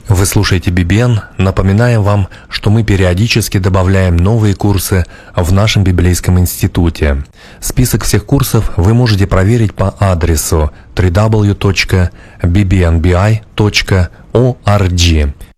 Вы слушаете BBN. Напоминаем вам, что мы периодически добавляем новые курсы в нашем библейском институте. Список всех курсов вы можете проверить по адресу www.bbnbi.org.